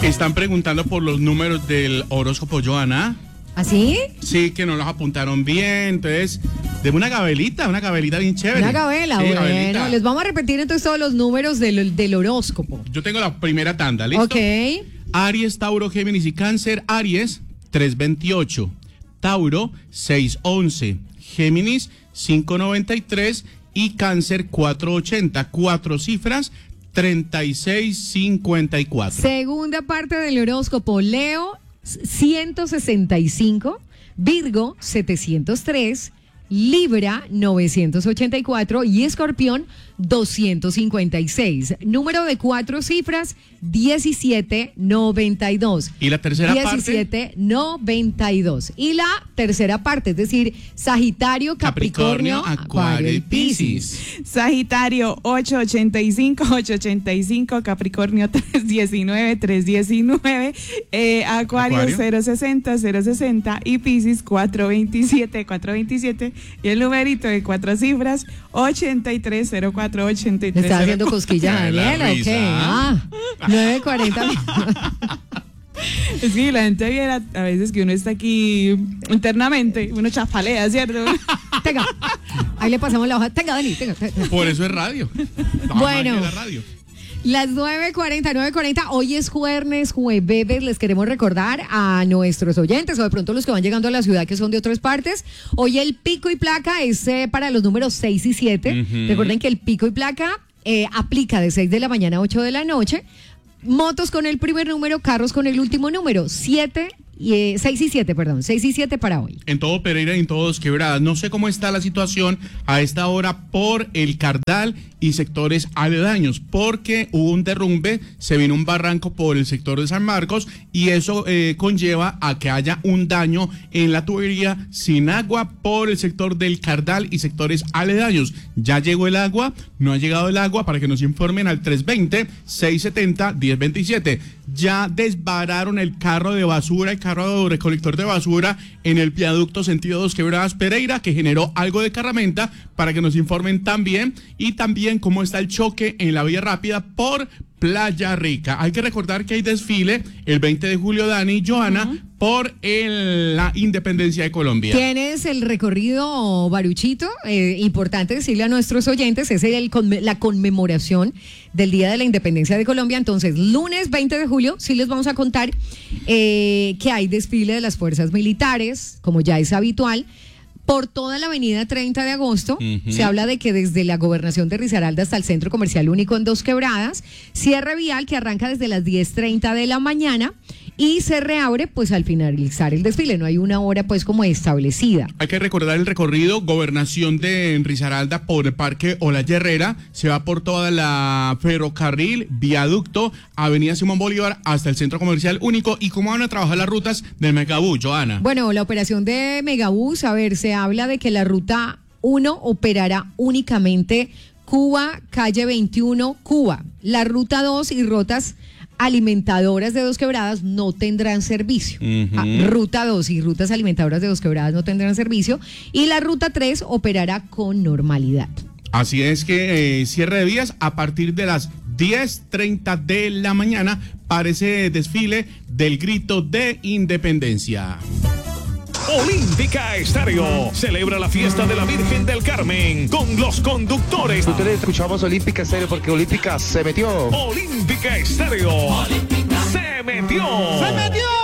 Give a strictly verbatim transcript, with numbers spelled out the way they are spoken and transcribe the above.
Están preguntando por los números del horóscopo, Joana. ¿Así? Sí, que no los apuntaron bien, entonces, de una gabelita, una gabelita bien chévere. Una gabela, sí, bueno. gabelita. Les vamos a repetir entonces todos los números del, del horóscopo. Yo tengo la primera tanda, ¿listo? Ok. Aries, Tauro, Géminis y Cáncer. Aries, tres veintiocho. Tauro, seis once. Géminis, cinco noventa y tres. Y Cáncer, cuatro ochenta. Cuatro cifras, treinta y seis cincuenta y cuatro. Segunda parte del horóscopo. Leo, ciento sesenta y cinco. Virgo, setecientos tres. Libra, novecientos ochenta y cuatro. Y Escorpión, doscientos cincuenta y seis. Número de cuatro cifras, diecisiete noventa y dos. ¿Y la tercera parte? diecisiete noventa y dos. Y la tercera parte, es decir, Sagitario, Capricornio, Capricornio, Acuario y Piscis. Sagitario, ocho ochenta y cinco, ocho ochenta y cinco. Capricornio, tres diecinueve, tres diecinueve. Eh, Acuario, Acuario. cero sesenta, cero sesenta. Y Piscis, cuatro veintisiete, cuatro veintisiete. Y el numerito de cuatro cifras, ochenta y tres cero cuatro, ochenta y ¿Le tres. está haciendo cosquillas a Ay, la Daniela o risa. qué? Ah, nueve cuarenta. Es que la gente viera a veces que uno está aquí internamente, uno chafalea, ¿cierto? Tenga, ahí le pasamos la hoja. Tenga, Dani, tenga, tenga. Por eso es radio. La Bueno. magia de la radio. Las nueve cuarenta, nueve cuarenta, hoy es jueves, jueves, les queremos recordar a nuestros oyentes o de pronto los que van llegando a la ciudad que son de otras partes, hoy el pico y placa es eh, para los números seis y siete, Ujú. recuerden que el pico y placa eh, aplica de seis de la mañana a ocho de la noche, motos con el primer número, carros con el último número, siete y eh, seis y siete, perdón, seis y siete para hoy. En todo Pereira y en todos Quebradas. No sé cómo está la situación a esta hora por el Cardal y sectores aledaños, porque hubo un derrumbe, se vino un barranco por el sector de San Marcos y eso eh, conlleva a que haya un daño en la tubería sin agua por el sector del Cardal y sectores aledaños. Ya llegó el agua, no ha llegado el agua, para que nos informen al tres veinte, seiscientos setenta, diez veintisiete. Ya desbararon el carro de basura, el carro recolector de basura en el viaducto sentido Dos Quebradas Pereira, que generó algo de carramenta, para que nos informen también, y también cómo está el choque en la vía rápida por Playa Rica. Hay que recordar que hay desfile el veinte de julio, Dani y Joana, uh-huh. por el, la independencia de Colombia. Tienes el recorrido, Baruchito, eh, importante decirle a nuestros oyentes, es el, la conmemoración del Día de la Independencia de Colombia. Entonces, lunes veinte de julio, sí les vamos a contar eh, que hay desfile de las fuerzas militares, como ya es habitual, por toda la avenida treinta de agosto. Uh-huh. Se habla de que desde la gobernación de Risaralda hasta el Centro Comercial Único en Dos Quebradas, cierre vial que arranca desde las diez treinta de la mañana y se reabre pues al finalizar el desfile, no hay una hora pues como establecida. Hay que recordar el recorrido: gobernación de Risaralda por el Parque Olaya Herrera, se va por toda la ferrocarril, viaducto, avenida Simón Bolívar hasta el Centro Comercial Único. ¿Y cómo van a trabajar las rutas del Megabús, Joana? Bueno, la operación de Megabús, a ver, se habla de que la ruta uno operará únicamente Cuba, calle veintiuno, Cuba. La ruta dos y rutas alimentadoras de Dos Quebradas no tendrán servicio. Uh-huh. Ah, ruta dos y rutas alimentadoras de Dos Quebradas no tendrán servicio. Y la ruta tres operará con normalidad. Así es que eh, cierre de vías a partir de las diez treinta de la mañana para ese desfile del grito de independencia. Olímpica Estéreo celebra la fiesta de la Virgen del Carmen con los conductores. Ustedes escuchamos Olímpica Estéreo porque Olímpica se metió. Olímpica Estéreo se metió. ¡Se metió!